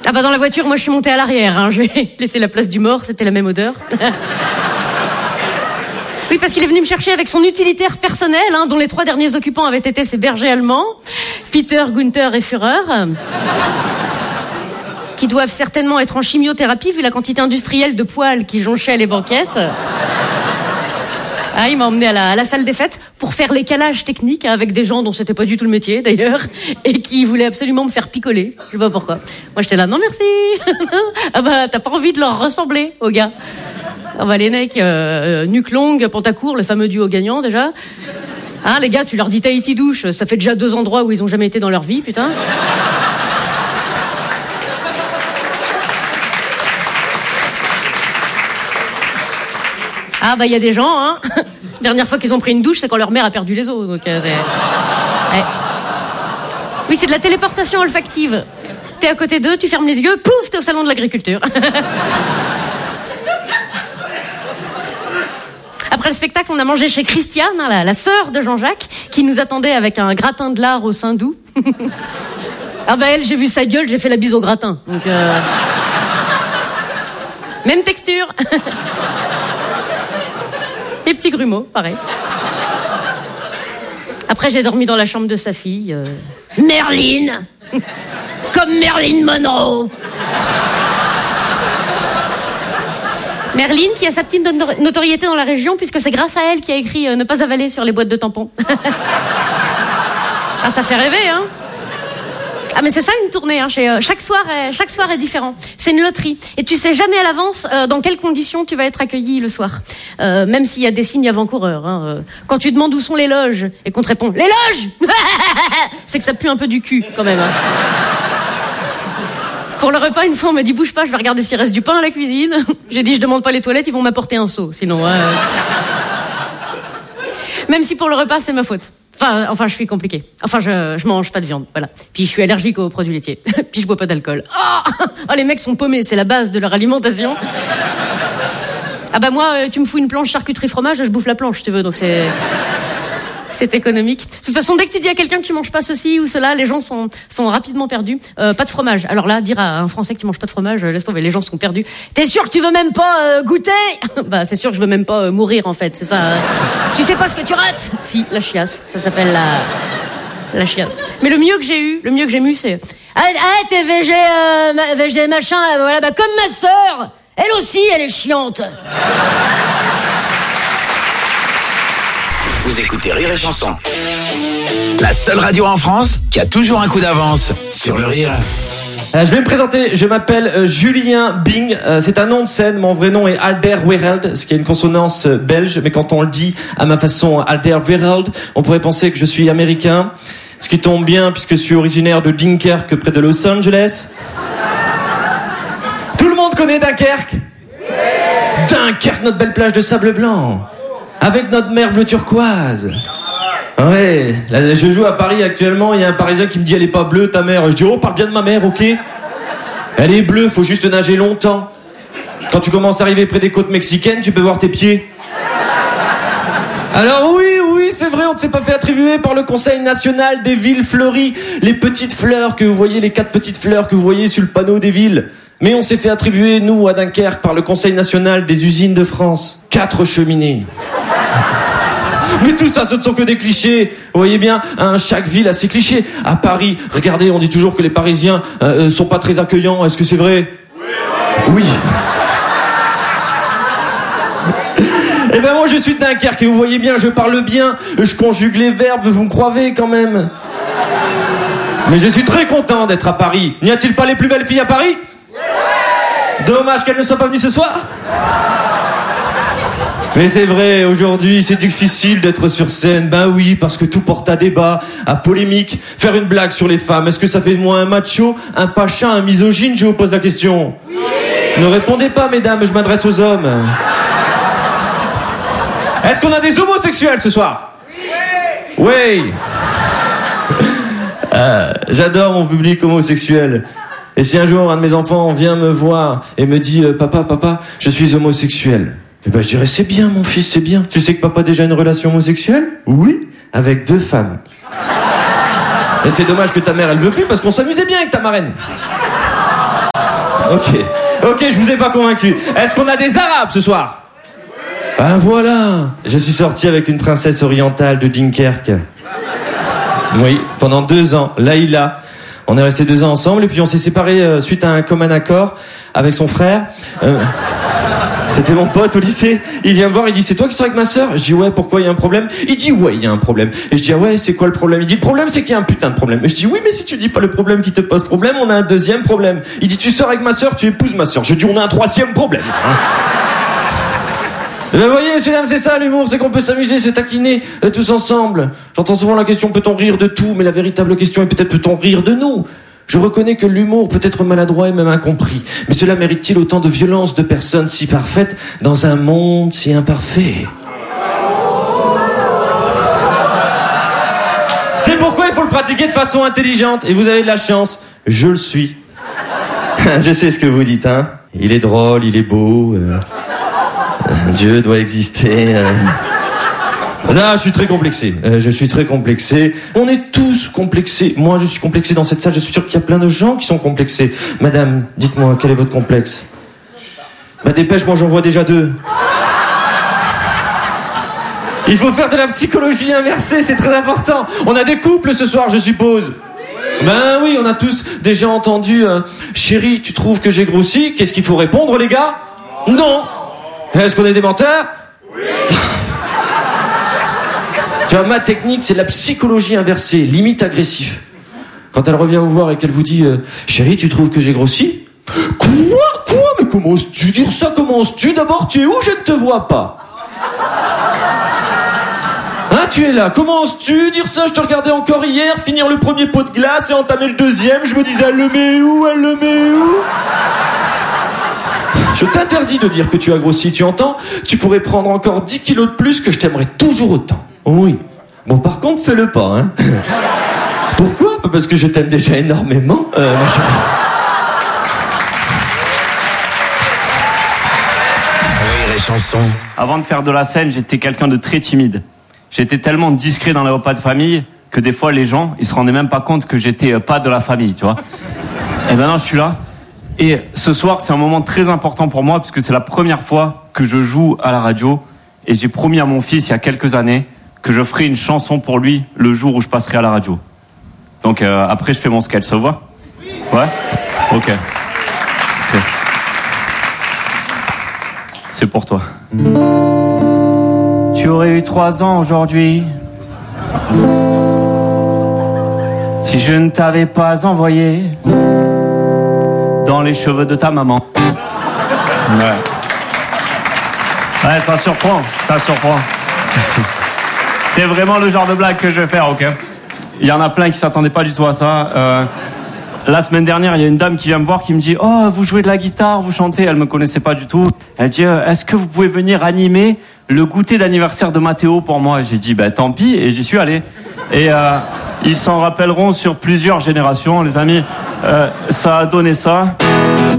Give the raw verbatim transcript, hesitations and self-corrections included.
Ah bah dans la voiture, moi je suis montée à l'arrière, hein. J'ai laissé la place du mort, c'était la même odeur. Oui, parce qu'il est venu me chercher avec son utilitaire personnel, hein, dont les trois derniers occupants avaient été ses bergers allemands, Peter, Gunther et Führer, qui doivent certainement être en chimiothérapie vu la quantité industrielle de poils qui jonchaient les banquettes. Ah, il m'a emmené à la, à la salle des fêtes pour faire les calages techniques avec des gens dont c'était pas du tout le métier d'ailleurs et qui voulaient absolument me faire picoler. Je sais pas pourquoi. Moi j'étais là, non merci. Ah bah t'as pas envie de leur ressembler aux gars. Ah bah les mecs, euh, nuque longue, pantacourt, le fameux duo gagnant déjà. Hein, les gars, tu leur dis Tahiti douche, ça fait déjà deux endroits où ils ont jamais été dans leur vie, putain. Ah bah il y a des gens, hein. Dernière fois qu'ils ont pris une douche, c'est quand leur mère a perdu les os. Donc, euh, ouais. Oui, c'est de la téléportation olfactive. T'es à côté d'eux, tu fermes les yeux, pouf, t'es au salon de l'agriculture. Après le spectacle, on a mangé chez Christiane, hein, la, la sœur de Jean-Jacques, qui nous attendait avec un gratin de lard au sein doux. Ah bah elle, j'ai vu sa gueule, j'ai fait la bise au gratin. Donc, euh... même texture. Les petits grumeaux, pareil. Après, j'ai dormi dans la chambre de sa fille. Euh... Merlin. Comme Marilyn Monroe. Merlin, qui a sa petite notoriété dans la région, puisque c'est grâce à elle qui a écrit euh, « Ne pas avaler » sur les boîtes de tampons. Ah, ça fait rêver, hein. Ah, mais c'est ça une tournée, hein. Chez, euh, chaque soir, est, chaque soir est différent. C'est une loterie. Et tu sais jamais à l'avance euh, dans quelles conditions tu vas être accueilli le soir. Euh, même s'il y a des signes avant-coureurs. Hein. Euh, quand tu demandes où sont les loges et qu'on te répond « Les loges !» c'est que ça pue un peu du cul, quand même. Hein. Pour le repas, une fois, on m'a dit « Bouge pas, je vais regarder s'il reste du pain à la cuisine. » J'ai dit « Je demande pas les toilettes, ils vont m'apporter un seau. Sinon... Euh... » Même si pour le repas, c'est ma faute. Enfin, enfin, je suis compliquée. Enfin, je, je mange pas de viande, voilà. Puis je suis allergique aux produits laitiers. Puis je bois pas d'alcool. Oh, oh, les mecs sont paumés, c'est la base de leur alimentation. Ah bah moi, tu me fous une planche charcuterie fromage, je bouffe la planche, si tu veux. Donc c'est, c'est économique. De toute façon, dès que tu dis à quelqu'un que tu manges pas ceci ou cela, les gens sont sont rapidement perdus. Euh, pas de fromage. Alors là, dire à un Français que tu manges pas de fromage, laisse tomber, les gens sont perdus. T'es sûr que tu veux même pas euh, goûter? Bah c'est sûr que je veux même pas euh, mourir en fait, c'est ça. Euh... Tu sais pas ce que tu rates? Si, la chiasse. Ça s'appelle la la chiasse. Mais le mieux que j'ai eu, le mieux que j'ai eu, c'est ah, ah t'es végé, euh, végé machin, là, voilà, bah comme ma sœur. Elle aussi, elle est chiante. Vous écoutez Rire et Chanson, la seule radio en France qui a toujours un coup d'avance sur le rire. Euh, je vais me présenter, je m'appelle euh, Julien Bing, euh, c'est un nom de scène, mon vrai nom est Albert Wereld, ce qui est une consonance euh, belge, mais quand on le dit à ma façon Albert Wereld, on pourrait penser que je suis américain, ce qui tombe bien puisque je suis originaire de Dunkerque près de Los Angeles. Tout le monde connaît Dunkerque? Oui. Dunkerque, notre belle plage de sable blanc, avec notre mer bleu turquoise. Ouais, là, je joue à Paris actuellement, il y a un Parisien qui me dit elle est pas bleue ta mère. Je dis oh parle bien de ma mère, ok. Elle est bleue, faut juste nager longtemps. Quand tu commences à arriver près des côtes mexicaines, tu peux voir tes pieds. Alors oui, oui, c'est vrai, on ne s'est pas fait attribuer par le Conseil national des villes fleuries les petites fleurs que vous voyez, les quatre petites fleurs que vous voyez sur le panneau des villes. Mais on s'est fait attribuer, nous, à Dunkerque, par le Conseil national des usines de France. Quatre cheminées. Mais tout ça, ce ne sont que des clichés. Vous voyez bien, hein, chaque ville a ses clichés. À Paris, regardez, on dit toujours que les Parisiens euh, sont pas très accueillants. Est-ce que c'est vrai? Oui. Oui. Eh ben moi, je suis de Dunkerque et vous voyez bien, je parle bien, je conjugue les verbes, vous me croyez quand même. Mais je suis très content d'être à Paris. N'y a-t-il pas les plus belles filles à Paris? Dommage qu'elles ne soient pas venues ce soir. Mais c'est vrai, aujourd'hui, c'est difficile d'être sur scène. Ben oui, parce que tout porte à débat, à polémique. Faire une blague sur les femmes, est-ce que ça fait de moi un macho, un pacha, un misogyne? Je vous pose la question. Oui. Ne répondez pas, mesdames, je m'adresse aux hommes. Est-ce qu'on a des homosexuels ce soir? Oui. Oui. euh, j'adore mon public homosexuel. Et si un jour un de mes enfants vient me voir et me dit euh, papa, papa, je suis homosexuel, eh ben je dirais c'est bien mon fils, c'est bien. Tu sais que papa a déjà une relation homosexuelle? Oui, avec deux femmes. Et c'est dommage que ta mère elle veut plus parce qu'on s'amusait bien avec ta marraine. Ok, ok, je vous ai pas convaincu. Est-ce qu'on a des Arabes ce soir? Ah voilà, je suis sorti avec une princesse orientale de Dunkerque. Oui, pendant deux ans, Laïla. On est restés deux ans ensemble et puis on s'est séparés euh, suite à un commun accord avec son frère. Euh, c'était mon pote au lycée. Il vient me voir, il dit c'est toi qui sors avec ma sœur? Je dis ouais, pourquoi, il y a un problème? Il dit ouais, il y a un problème. Et je dis ah ouais, c'est quoi le problème? Il dit le problème c'est qu'il y a un putain de problème. Et je dis oui, mais si tu dis pas le problème qui te pose problème, on a un deuxième problème. Il dit tu sors avec ma sœur, tu épouses ma sœur. Je dis on a un troisième problème. Hein. Ben voyez, messieurs, dames, c'est ça l'humour, c'est qu'on peut s'amuser, se taquiner euh, tous ensemble. J'entends souvent la question peut-on rire de tout, mais la véritable question est peut-être peut-on rire de nous? Je reconnais que l'humour peut être maladroit et même incompris, mais cela mérite-t-il autant de violence de personnes si parfaites dans un monde si imparfait? C'est pourquoi il faut le pratiquer de façon intelligente, et vous avez de la chance, je le suis. Je sais ce que vous dites, hein. Il est drôle, il est beau... Euh... Dieu doit exister. Euh... Non, je suis très complexé. Euh, je suis très complexé. On est tous complexés. Moi, je suis complexé dans cette salle. Je suis sûr qu'il y a plein de gens qui sont complexés. Madame, dites-moi, quel est votre complexe? Bah dépêche, moi j'en vois déjà deux. Il faut faire de la psychologie inversée, c'est très important. On a des couples ce soir, je suppose. Ben oui, on a tous déjà entendu euh, chérie, tu trouves que j'ai grossi? Qu'est-ce qu'il faut répondre, les gars? Non. Est-ce qu'on est des menteurs? Oui. Tu vois, ma technique, c'est la psychologie inversée, limite agressif. Quand elle revient vous voir et qu'elle vous dit euh, chérie, tu trouves que j'ai grossi? Quoi? Quoi? Mais comment oses-tu dire ça? Comment oses-tu? D'abord, tu es où? Je ne te vois pas. Hein, tu es là. Comment oses-tu dire ça? Je te regardais encore hier, finir le premier pot de glace et entamer le deuxième. Je me disais, elle le met où? Elle le met où? Je t'interdis de dire que tu as grossi, tu entends? Tu pourrais prendre encore dix kilos de plus que je t'aimerais toujours autant. Oui. Bon, par contre, fais-le pas, hein. Pourquoi? Parce que je t'aime déjà énormément, euh, ma chérie. Rire et chanson. Avant de faire de la scène, j'étais quelqu'un de très timide. J'étais tellement discret dans les repas de famille que des fois, les gens, ils se rendaient même pas compte que j'étais pas de la famille, tu vois. Et maintenant, je suis là. Et ce soir, c'est un moment très important pour moi, puisque c'est la première fois que je joue à la radio. Et j'ai promis à mon fils, il y a quelques années, que je ferai une chanson pour lui le jour où je passerai à la radio. Donc euh, après, je fais mon sketch, ça vous va? Ouais? Ok. Ok. C'est pour toi. Tu aurais eu trois ans aujourd'hui si je ne t'avais pas envoyé dans les cheveux de ta maman. Ouais. Ouais, ça surprend, ça surprend. C'est vraiment le genre de blague que je vais faire, ok? Il y en a plein qui s'attendaient pas du tout à ça. Euh, la semaine dernière, il y a une dame qui vient me voir qui me dit « Oh, vous jouez de la guitare, vous chantez ?» Elle me connaissait pas du tout. Elle dit « Est-ce que vous pouvez venir animer le goûter d'anniversaire de Mathéo pour moi ?» J'ai dit « Ben tant pis » et j'y suis allé. Et euh, ils s'en rappelleront sur plusieurs générations, les amis. Euh, ça a donné ça.